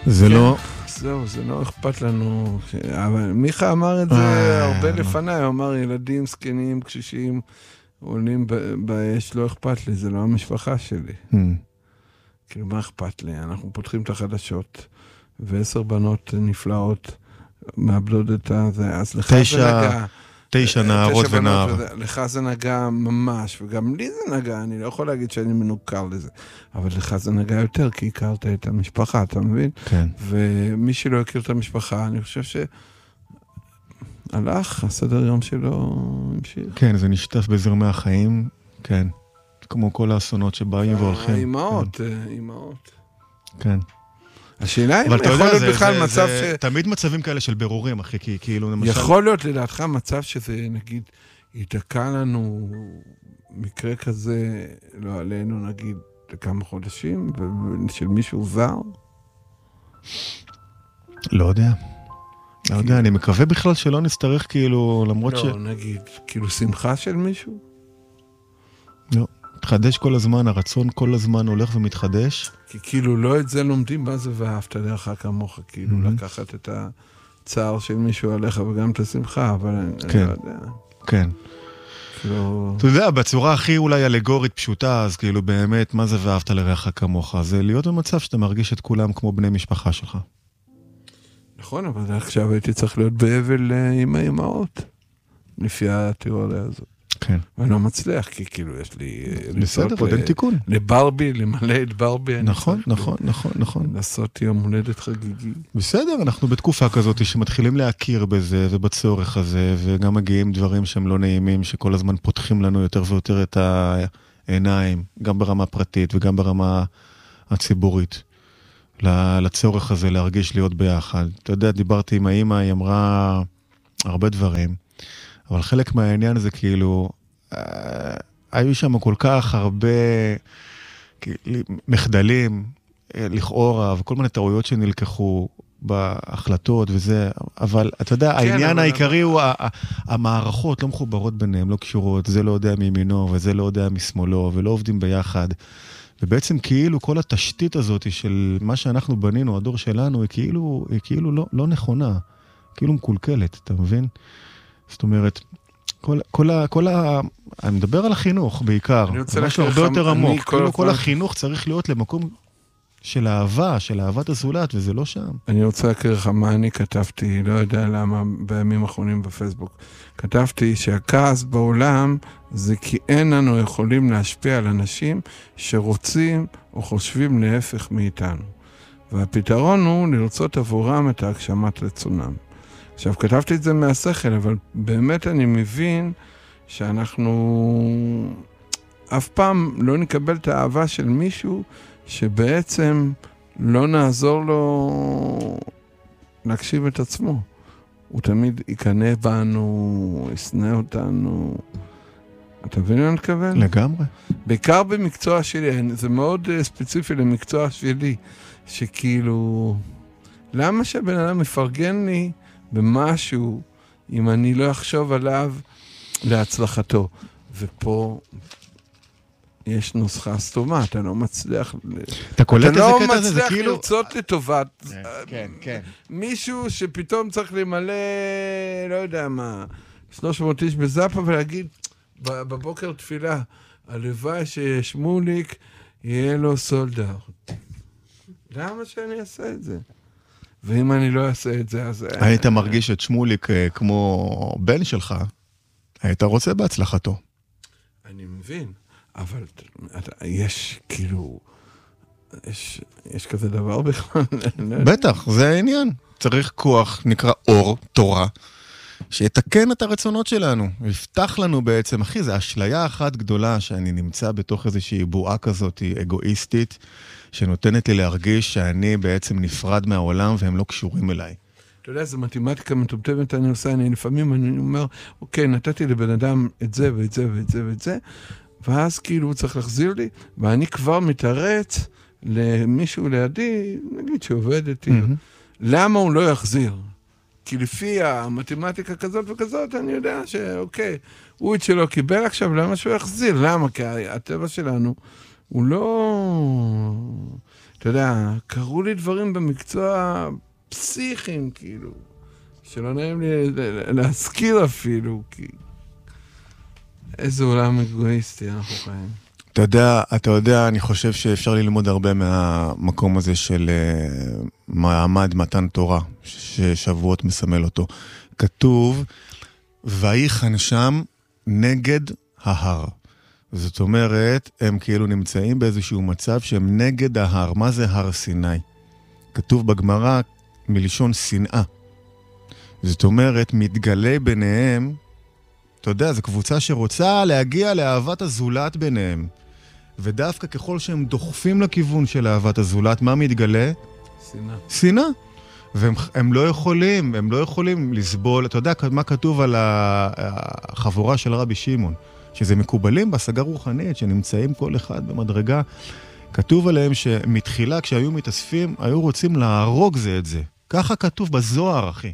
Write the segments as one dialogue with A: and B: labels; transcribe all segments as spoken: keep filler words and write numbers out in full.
A: זה לא...
B: זהו, זה לא אכפת לנו. אבל מיכה אמר את זה הרבה לפניי, הוא אמר ילדים, זקנים, קשישים, עולים באש, לא אכפת לי, זה לא המשפחה שלי. כאילו, מה אכפת לי? אנחנו פותחים את החדשות, ועשר בנות נפלאות מאבדות את זה, אז לך זה נגע.
A: תשע נערות ונער.
B: לך זה נגע ממש, וגם לי זה נגע, אני לא יכול להגיד שאני מנוכר לזה, אבל לך זה נגע יותר, כי הכרת את המשפחה, אתה מבין?
A: כן.
B: ומי שלא הכיר את המשפחה, אני חושב ש... הלך, הסדר יום שלו המשיך.
A: כן, זה נשטף בזרמי החיים, כן. כמו כל האסונות שבאים והולכים.
B: האימהות, אימהות.
A: כן.
B: השאלה אם יכול להיות בכלל מצב ש...
A: תמיד מצבים כאלה של בירורים, אחי, כי כאילו למשל...
B: יכול להיות לדעתך מצב שזה, נגיד, יתקע לנו מקרה כזה, לא עלינו, נגיד, לכמה חודשים, של מישהו זר?
A: לא יודע. לא יודע, אני מקווה בכלל שלא נצטרך כאילו, למרות ש...
B: לא, נגיד, כאילו שמחה של מישהו?
A: לא. מתחדש כל הזמן, הרצון כל הזמן הולך ומתחדש.
B: כי כאילו לא את זה לומדים, מה זה ואהבת לך כמוך, כאילו mm-hmm. לקחת את הצער של מישהו עליך וגם את השמחה, אבל
A: כן,
B: אני לא יודע.
A: כן.
B: כאילו...
A: אתה יודע, בצורה הכי אולי אלגורית פשוטה, אז כאילו באמת, מה זה ואהבת לרעך כמוך? זה להיות במצב שאתה מרגיש את כולם כמו בני משפחה שלך.
B: נכון, אבל עכשיו הייתי צריך להיות באבל עם האמהות, לפי התיאוריה הזאת.
A: כן.
B: ואני לא מצליח, כי כאילו יש לי...
A: בסדר, עוד אין תיקון.
B: לברבי, למלא את ברבי.
A: נכון, נכון, נכון, נכון.
B: לעשות יום הולדת חגיגי.
A: בסדר, אנחנו בתקופה כזאת שמתחילים להכיר בזה ובצורך הזה, וגם מגיעים דברים שהם לא נעימים, שכל הזמן פותחים לנו יותר ויותר את העיניים, גם ברמה פרטית וגם ברמה הציבורית, לצורך הזה להרגיש להיות ביחד. אתה יודע, דיברתי עם האמא, היא אמרה הרבה דברים, אבל חלק מהעניין זה כאילו, אה, היו שם כל כך הרבה מחדלים, לכאורה, וכל מיני טעויות שנלקחו בהחלטות וזה, אבל אתה יודע, כן, העניין העיקרי הוא, המערכות לא מחוברות ביניהם, לא קשורות, זה לא יודע מימינו וזה לא יודע משמאלו, ולא עובדים ביחד, ובעצם כאילו כל התשתית הזאת של מה שאנחנו בנינו, הדור שלנו, היא כאילו, היא כאילו לא, לא נכונה, כאילו מקולקלת, אתה מבין? זאת אומרת, כל, כל ה, כל ה, אני מדבר על החינוך בעיקר, זה משהו הרבה יותר עמוק, כאילו כל החינוך צריך להיות למקום של אהבה, של אהבת הזולת, וזה לא שם.
B: אני רוצה להכיר לך מה אני כתבתי, לא יודע למה, בימים האחרונים בפייסבוק. כתבתי שהכעס בעולם זה כי אין לנו יכולים להשפיע על אנשים שרוצים או חושבים להפך מאיתנו. והפתרון הוא לרצות עבורם את ההגשמת רצונם. עכשיו, כתבתי את זה מהשכל, אבל באמת אני מבין שאנחנו אף פעם לא נקבל את האהבה של מישהו שבעצם לא נעזור לו להקשיב את עצמו. הוא תמיד יקנה בנו, יסנה אותנו. אתה מבין מה אני מתכוון?
A: לגמרי.
B: בעיקר במקצוע שלי, זה מאוד ספציפי למקצוע שלי, שכאילו, למה שהבן אדם מפרגן לי במשהו, אם אני לא אחשוב עליו להצלחתו? ופה יש נוסחה סתומה, אתה לא מצליח...
A: אתה קולט איזה קטע הזה, זה כאילו...
B: אתה לא מצליח לרצות לטובת...
A: כן, כן.
B: מישהו שפתאום צריך למלא, לא יודע מה, שלוש מאות איש בזאפה ולהגיד, בבוקר תפילה, הלוואי ששמוליק יהיה לו סולדר. למה שאני אעשה את זה? ואם אני לא אעשה את זה, אז...
A: היית מרגיש את שמוליק כמו בן שלך, היית רוצה בהצלחתו.
B: אני מבין, אבל יש כאילו, יש, יש כזה דבר בכלל.
A: בטח, זה העניין. צריך כוח, נקרא אור, תורה, שיתקן את הרצונות שלנו, יפתח לנו בעצם, אחי, זה אשליה אחת גדולה שאני נמצא בתוך איזושהי בועה כזאת אגואיסטית, שנותנת לי להרגיש שאני בעצם נפרד מהעולם והם לא קשורים אליי.
B: אתה יודע, זו מתמטיקה מטומטמת אני עושה, אני לפעמים אני אומר, אוקיי, נתתי לבן אדם את זה ואת זה ואת זה ואת זה, ואז כאילו הוא צריך להחזיר לי, ואני כבר מתארץ למישהו לידי, נגיד שעובד איתי, למה הוא לא יחזיר? כי לפי המתמטיקה כזאת וכזאת, אני יודע שאוקיי, הוא את שלו קיבל עכשיו, למה שהוא יחזיר? למה? כי הטבע שלנו הוא לא... אתה יודע, קראו לי דברים במקצוע פסיכיים, כאילו, שלא נעים לי להזכיר אפילו, כי איזה עולם אגואיסטי אנחנו חיים.
A: אתה יודע, אתה יודע, אני חושב שאפשר ללמוד הרבה מהמקום הזה של uh, מעמד מתן תורה, ששבועות מסמל אותו. כתוב, ויחן שם נגד ההר. זאת אומרת, הם כאילו נמצאים באיזשהו מצב שהם נגד ההר. מה זה הר סיני? כתוב בגמרא מלשון שנאה. זאת אומרת, מתגלה ביניהם, אתה יודע, זו קבוצה שרוצה להגיע לאהבת הזולת ביניהם. ודווקא ככל שהם דוחפים לכיוון של אהבת הזולת, מה מתגלה?
B: שנאה.
A: שנאה. והם הם לא יכולים, הם לא יכולים לסבול, אתה יודע מה כתוב על החבורה של רבי שמעון, שזה מקובלים בהשגה רוחנית, שנמצאים כל אחד במדרגה, כתוב עליהם שמתחילה כשהיו מתאספים, היו רוצים להרוג זה את זה. ככה כתוב בזוהר, אחי.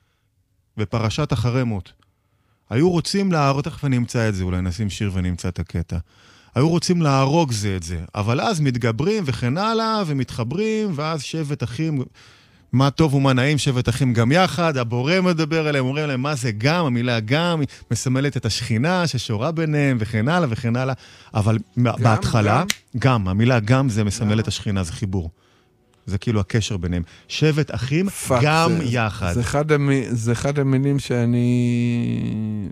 A: בפרשת אחרי מות. היו רוצים להרוג, תכף ונמצא את זה, אולי נשים שיר ונמצא את הקטע. היו רוצים להרוג זה את זה, אבל אז מתגברים וכן הלאה, ומתחברים, ואז שבט אחים, מה טוב ומה נעים, שבט אחים גם יחד, הבורא מדבר אליהם, אומרים להם מה זה גם, המילה גם, מסמלת את השכינה ששורה ביניהם, וכן הלאה וכן הלאה, אבל גם, בהתחלה, גם, גם המילה גם זה מסמל את השכינה, זה חיבור. זה כאילו הקשר ביניהם. שבט אחים פאק, גם
B: זה,
A: יחד.
B: זה אחד, המ... זה אחד המילים שאני...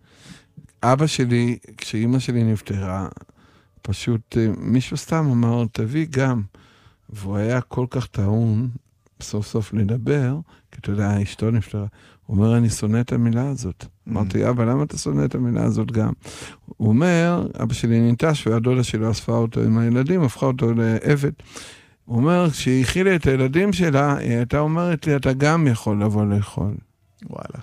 B: אבא שלי, כשאימא שלי נפטרה, פשוט מישהו סתם אמר, תביא גם. והוא היה כל כך טעון, סוף סוף לדבר, כי אתה יודע, אשתו נפטרה. הוא אומר, אני שונא את המילה הזאת. Mm. אמרתי, אבא, למה אתה שונא את המילה הזאת גם? הוא אומר, אבא שלי ניטש, והדודה שלו אספה אותו עם הילדים, הפכה אותו לעבד. הוא אומר, כשהיא הכילה את הילדים שלה, היא הייתה אומרת לי, אתה גם יכול לבוא לאכול.
A: וואלה.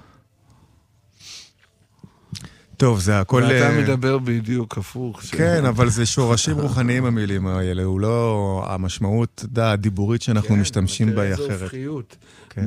A: טוב, זה הכל...
B: ואתה מדבר בדיוק הפוך.
A: כן, אבל זה שורשים רוחניים המילים האלה, הוא לא... המשמעות, דה, הדיבורית שאנחנו משתמשים בה היא אחרת.
B: איזו הופכיות.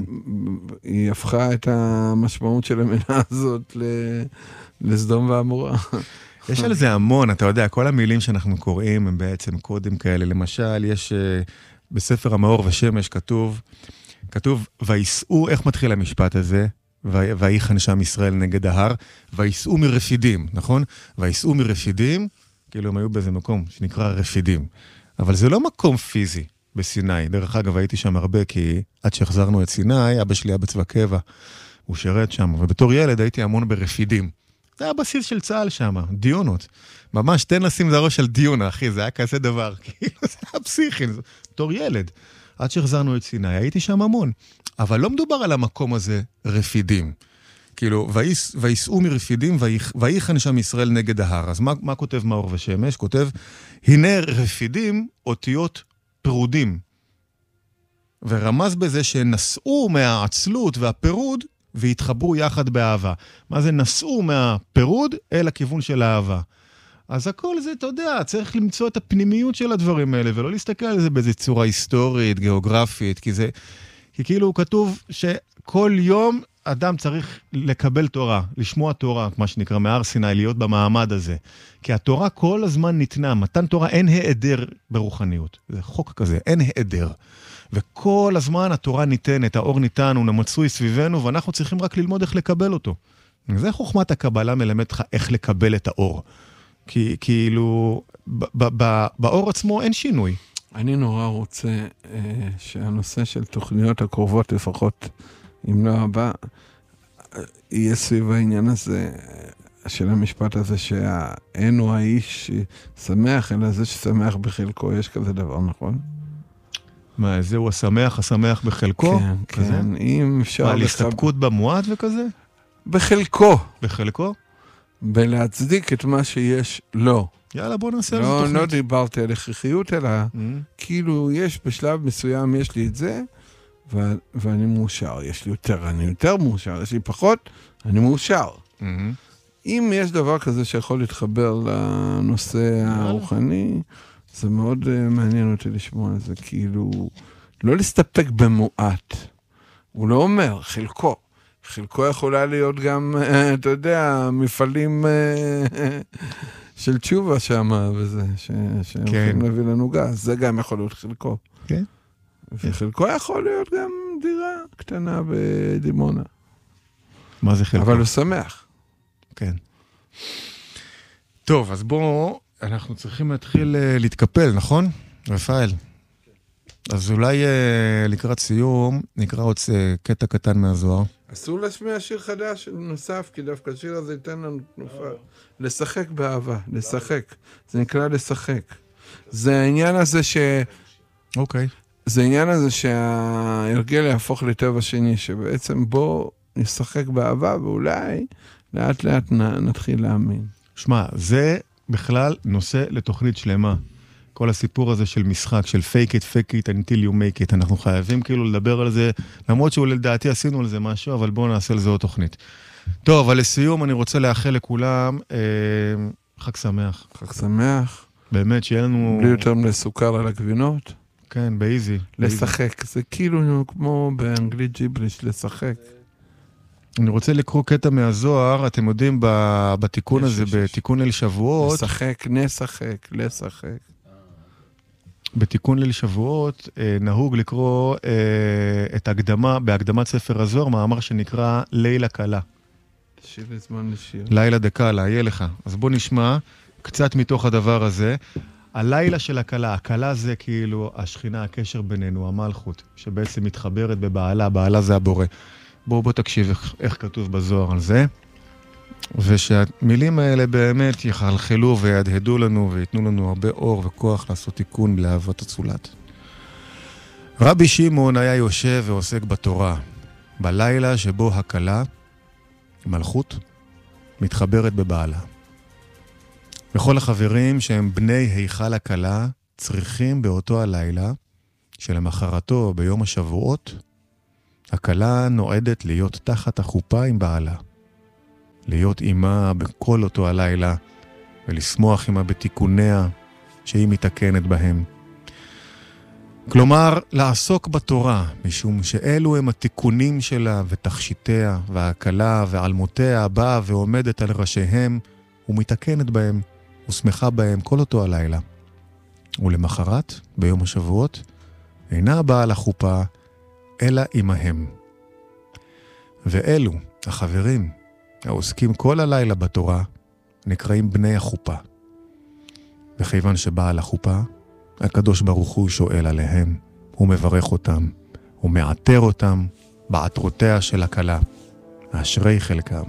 B: היא הפכה את המשמעות של המילה הזאת לסדום ועמורה.
A: יש על זה המון, אתה יודע, כל המילים שאנחנו קוראים הם בעצם קודם כאלה. למשל, יש בספר המאור ושמש כתוב, כתוב, ויסעו, איך מתחיל המשפט הזה? ויחן שם ישראל נגד ההר, ויסעו מרפידים, נכון? ויסעו מרפידים, כאילו הם היו באיזה מקום שנקרא רפידים. אבל זה לא מקום פיזי בסיני. דרך אגב, הייתי שם הרבה, כי עד שהחזרנו את סיני, אבא שלי היה בצבא קבע, הוא שירת שם, ובתור ילד הייתי המון ברפידים. זה היה בסיס של צהל שם, דיונות. ממש, תן לשים זרו של דיונה, אחי, זה היה כזה דבר. כאילו, זה היה פסיכי, בתור ילד. עד שהחזרנו את סיני, הייתי שם המון. אבל לא מדובר על המקום הזה רפידים. כאילו, ויסעו מרפידים, ויחן שם ישראל נגד ההר. אז מה, מה כותב מאור ושמש? כותב, הנה רפידים אותיות פרודים. ורמז בזה שנסעו מהעצלות והפירוד, והתחברו יחד באהבה. מה זה נסעו מהפירוד אל הכיוון של האהבה. אז הכל זה, אתה יודע, צריך למצוא את הפנימיות של הדברים האלה, ולא להסתכל על זה באיזו צורה היסטורית, גיאוגרפית, כי זה, כי כאילו כתוב שכל יום אדם צריך לקבל תורה, לשמוע תורה, מה שנקרא, מהר סיני, להיות במעמד הזה. כי התורה כל הזמן ניתנה, מתן תורה אין העדר ברוחניות. זה חוק כזה, אין העדר. וכל הזמן התורה ניתנת, האור ניתן, הוא נמצוי סביבנו, ואנחנו צריכים רק ללמוד איך לקבל אותו. זה חוכמת הקבלה מלמד לך איך לקבל את האור. כי כאילו, באור עצמו אין שינוי.
B: אני נורא רוצה אה, שהנושא של תוכניות הקרובות, לפחות אם לא הבא, יהיה סביב העניין הזה, של המשפט הזה, שהאין הוא האיש שמח, אלא זה ששמח בחלקו, יש כזה דבר, נכון?
A: מה, זהו השמח, השמח בחלקו?
B: כן, כזה? כן, אם אפשר...
A: מה, להסתפקות במועט וכזה?
B: בחלקו.
A: בחלקו?
B: בלהצדיק את מה שיש לו.
A: יאללה, בוא נעשה על זה
B: לא,
A: תוכנית.
B: לא דיברתי על הכרחיות, אלא mm-hmm. כאילו יש בשלב מסוים, יש לי את זה, ו- ואני מאושר. יש לי יותר, אני יותר מאושר. יש לי פחות, אני מאושר. Mm-hmm. אם יש דבר כזה שיכול להתחבר לנושא הרוחני, זה מאוד uh, מעניין אותי לשמוע על זה. כאילו, לא להסתפק במועט. הוא לא אומר, חלקו. חלקו יכולה להיות גם, אתה יודע, מפעלים של תשובה שם, וזה, שהולכים להביא לנו גז. זה גם יכול להיות חלקו.
A: כן.
B: וחלקו יכול להיות גם דירה קטנה בדימונה.
A: מה זה חלקו?
B: אבל הוא שמח.
A: כן. טוב, אז בואו, אנחנו צריכים להתחיל להתקפל, נכון? רפאל. אז אולי לקראת סיום, נקרא עוד קטע קטן מהזוהר.
B: אסור להשמיע שיר חדש נוסף, כי דווקא השיר הזה ייתן לנו תנופה. לשחק באהבה, לשחק. זה נקרא לשחק. זה העניין הזה ש...
A: אוקיי.
B: זה העניין הזה שההרגל יהפוך לטבע שני, שבעצם בוא נשחק באהבה, ואולי לאט לאט נתחיל להאמין.
A: שמע, זה בכלל נושא לתוכנית שלמה. כל הסיפור הזה של משחק, של fake it, fake it until you make it. אנחנו חייבים כאילו לדבר על זה, למרות שהוא לדעתי עשינו על זה משהו, אבל בואו נעשה על זה עוד תוכנית. טוב, אבל לסיום אני רוצה לאחל לכולם אה, חג שמח.
B: חג שמח.
A: באמת שיהיה לנו...
B: בלי יותר מסוכר על הגבינות.
A: כן, באיזי.
B: לשחק. זה כאילו כמו באנגלית ג'יבליש, לשחק.
A: אני רוצה לקרוא קטע מהזוהר, אתם יודעים בתיקון הזה, בתיקון ליל שבועות.
B: לשחק, נשחק, לשחק.
A: בתיקון ליל שבועות נהוג לקרוא את הקדמה, בהקדמת ספר הזוהר, מאמר שנקרא לילה קלה.
B: שיר לזמן לשיר.
A: לילה דקלה, יהיה לך. אז בוא נשמע קצת מתוך הדבר הזה. הלילה של הקלה, הקלה זה כאילו השכינה, הקשר בינינו, המלכות, שבעצם מתחברת בבעלה, בעלה זה הבורא. בואו בוא תקשיב איך, איך כתוב בזוהר על זה, ושהמילים האלה באמת יחלחלו וידהדו לנו ויתנו לנו הרבה אור וכוח לעשות תיקון לאהבת הצולת. רבי שמעון היה יושב ועוסק בתורה, בלילה שבו הקלה, מלכות, מתחברת בבעלה. וכל החברים שהם בני היכל הקלה צריכים באותו הלילה, שלמחרתו ביום השבועות, הקלה נועדת להיות תחת החופה עם בעלה. להיות אימה בכל אותו הלילה, ולשמוח עמה בתיקוניה שהיא מתקנת בהם. כלומר, לעסוק בתורה, משום שאלו הם התיקונים שלה ותכשיטיה, והקלה ועלמותיה באה ועומדת על ראשיהם, ומתקנת בהם, ושמחה בהם כל אותו הלילה. ולמחרת, ביום השבועות, אינה באה לחופה, אלא עמהם. ואלו, החברים, העוסקים כל הלילה בתורה, נקראים בני החופה. וכיוון שבאה לחופה, הקדוש ברוך הוא שואל עליהם, הוא מברך אותם, הוא מעטר אותם בעטרותיה של הקלה, אשרי חלקם.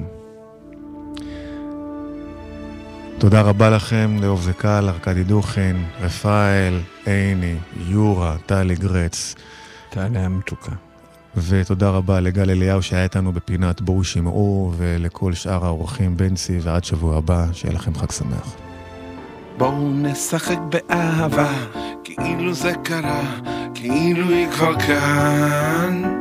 A: תודה רבה לכם, לאהוב זה קל, ארכדי דוכן, רפאל, עיני, יורה, טלי גרץ.
B: טלי המתוקה.
A: ותודה רבה לגל אליהו שהיה איתנו בפינת בואו שמעו, ולכל שאר האורחים בנצי, ועד שבוע הבא, שיהיה לכם חג שמח.
B: בואו נשחק באהבה, כאילו זה קרה, כאילו היא כבר כאן.